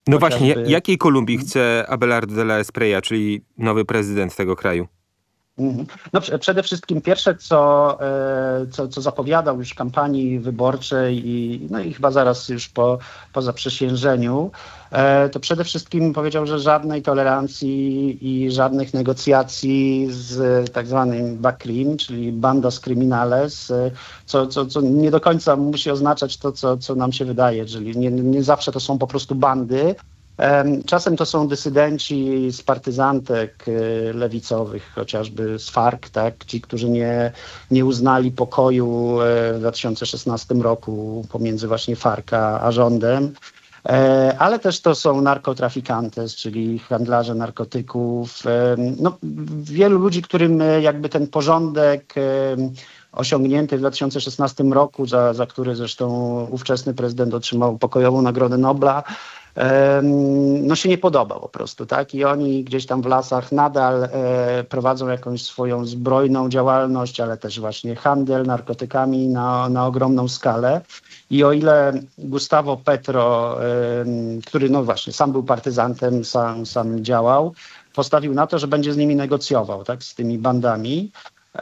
No właśnie, jakiej Kolumbii chce Abelardo de la Espriella, czyli nowy prezydent tego kraju? No, przede wszystkim pierwsze, co zapowiadał już w kampanii wyborczej i chyba zaraz już po zaprzysiężeniu, to przede wszystkim powiedział, że żadnej tolerancji i żadnych negocjacji z tak zwanym BACRIM, czyli Bandas Criminales, co nie do końca musi oznaczać to, co nam się wydaje, czyli nie zawsze to są po prostu bandy. Czasem to są dysydenci z partyzantek lewicowych, chociażby z FARC, tak? Ci, którzy nie uznali pokoju w 2016 roku pomiędzy właśnie FARC a rządem. Ale też to są narkotrafikantes, czyli handlarze narkotyków. No, wielu ludzi, którym jakby ten porządek osiągnięty w 2016 roku, za który zresztą ówczesny prezydent otrzymał pokojową Nagrodę Nobla, no się nie podobał po prostu, tak? I oni gdzieś tam w lasach nadal prowadzą jakąś swoją zbrojną działalność, ale też właśnie handel narkotykami na ogromną skalę. I o ile Gustavo Petro, który no właśnie sam był partyzantem, sam działał, postawił na to, że będzie z nimi negocjował, tak? Z tymi bandami.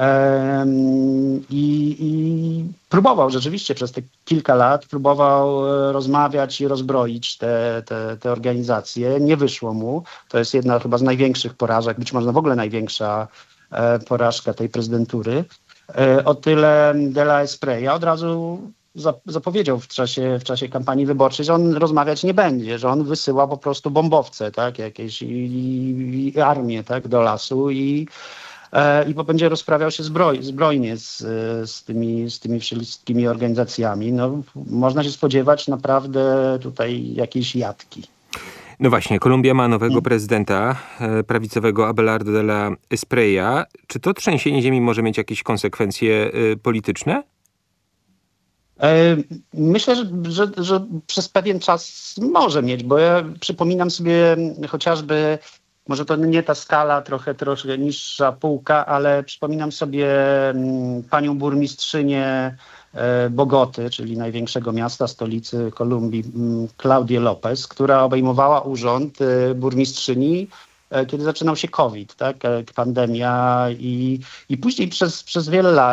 I próbował rzeczywiście przez te kilka lat, rozmawiać i rozbroić te organizacje. Nie wyszło mu. To jest jedna chyba z największych porażek, być może w ogóle największa porażka tej prezydentury. O tyle de la Espriella od razu zapowiedział w czasie kampanii wyborczej, że on rozmawiać nie będzie, że on wysyła po prostu bombowce, tak, jakieś i armię, tak, do lasu i będzie rozprawiał się zbrojnie z tymi wszystkimi organizacjami. No, można się spodziewać naprawdę tutaj jakiejś jatki. No właśnie, Kolumbia ma nowego prezydenta, prawicowego Abelardo de la Espriella. Czy to trzęsienie ziemi może mieć jakieś konsekwencje polityczne? Myślę, że przez pewien czas może mieć, bo ja przypominam sobie chociażby, może to nie ta skala, trochę niższa półka, ale przypominam sobie panią burmistrzynię Bogoty, czyli największego miasta, stolicy Kolumbii, Claudię Lopez, która obejmowała urząd burmistrzyni, kiedy zaczynał się COVID, tak, pandemia i później przez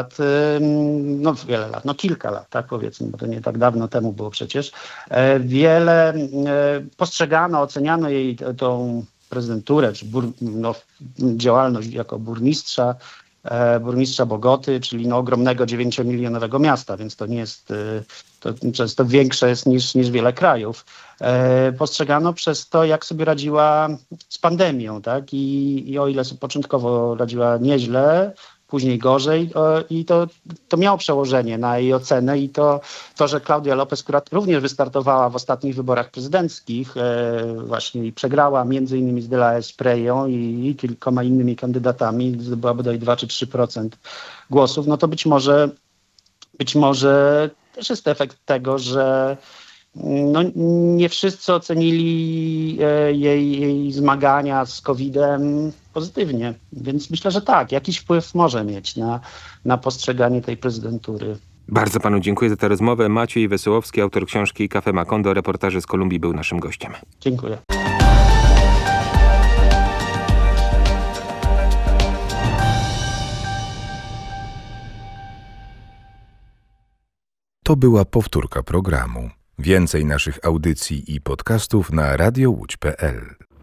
kilka lat, tak powiedzmy, bo to nie tak dawno temu było przecież, wiele postrzegano, oceniano jej tą prezydenturę, czy działalność jako burmistrza Bogoty, czyli ogromnego 9-milionowego miasta, więc to nie jest, to często większe jest niż wiele krajów. Postrzegano przez to, jak sobie radziła z pandemią, tak? I o ile sobie początkowo radziła nieźle, później gorzej i to miało przełożenie na jej ocenę i to, że Claudia Lopez, która również wystartowała w ostatnich wyborach prezydenckich właśnie i przegrała między innymi z de la Espriellą i kilkoma innymi kandydatami, zdobyła bodaj 2 czy 3% głosów, no to być może też jest efekt tego, że no, nie wszyscy ocenili jej zmagania z COVID-em pozytywnie, więc myślę, że tak, jakiś wpływ może mieć na postrzeganie tej prezydentury. Bardzo panu dziękuję za tę rozmowę. Maciej Wesołowski, autor książki Café Macondo, reportaży z Kolumbii, był naszym gościem. Dziękuję. To była powtórka programu. Więcej naszych audycji i podcastów na radiołódź.pl.